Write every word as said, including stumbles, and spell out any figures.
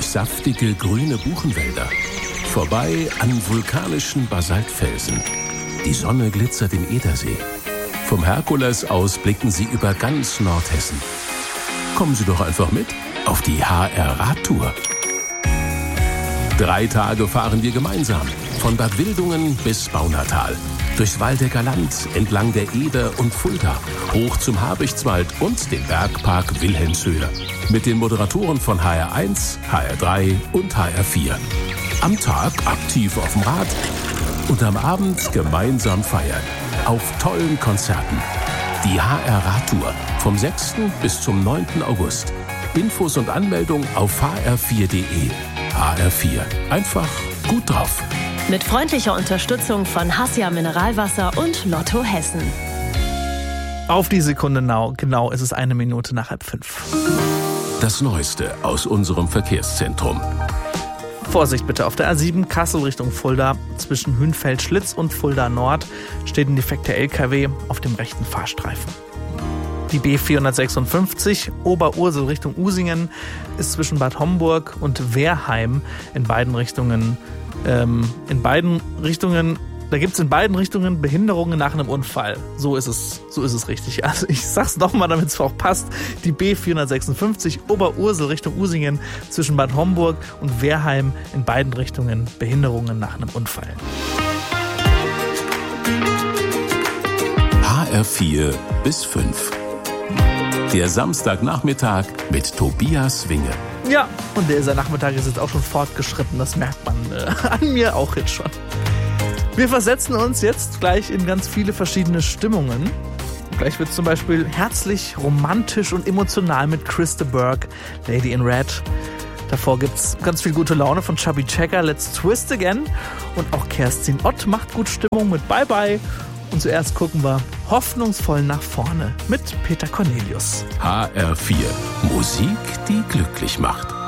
saftige grüne Buchenwälder. Vorbei an vulkanischen Basaltfelsen. Die Sonne glitzert im Edersee. Vom Herkules aus blicken Sie über ganz Nordhessen. Kommen Sie doch einfach mit auf die H R-Radtour. Drei Tage fahren wir gemeinsam. Von Bad Wildungen bis Baunatal. Durchs Waldecker Land, entlang der Eder und Fulda. Hoch zum Habichtswald und den Bergpark Wilhelmshöhe. Mit den Moderatoren von H R eins, H R drei und H R vier. Am Tag aktiv auf dem Rad und am Abend gemeinsam feiern. Auf tollen Konzerten. Die H R-Radtour vom sechsten bis zum neunten August. Infos und Anmeldung auf h r vier punkt de. H R vier. Einfach gut drauf. Mit freundlicher Unterstützung von Hassia Mineralwasser und Lotto Hessen. Auf die Sekunde genau, genau ist es eine Minute nach halb fünf. Das Neueste aus unserem Verkehrszentrum. Vorsicht bitte, auf der A sieben Kassel Richtung Fulda. Zwischen Hünfeld-Schlitz und Fulda Nord steht ein defekter L K W auf dem rechten Fahrstreifen. Die B vierhundertsechsundfünfzig Oberursel Richtung Usingen ist zwischen Bad Homburg und Wehrheim in beiden Richtungen, ähm, in beiden Richtungen, da gibt es in beiden Richtungen Behinderungen nach einem Unfall. So ist es, so ist es richtig. Also ich sag's nochmal, damit es auch passt. Die B vierhundertsechsundfünfzig Oberursel Richtung Usingen zwischen Bad Homburg und Wehrheim in beiden Richtungen Behinderungen nach einem Unfall. H R vier bis fünf. Der Samstagnachmittag mit Tobias Winge. Ja, und dieser Nachmittag ist jetzt auch schon fortgeschritten. Das merkt man äh, an mir auch jetzt schon. Wir versetzen uns jetzt gleich in ganz viele verschiedene Stimmungen. Gleich wird es zum Beispiel herzlich, romantisch und emotional mit Chris de Burgh, Lady in Red. Davor gibt es ganz viel gute Laune von Chubby Checker, Let's Twist Again. Und auch Kerstin Ott macht gut Stimmung mit Bye Bye. Und zuerst gucken wir hoffnungsvoll nach vorne mit Peter Cornelius. H R vier. Musik, die glücklich macht.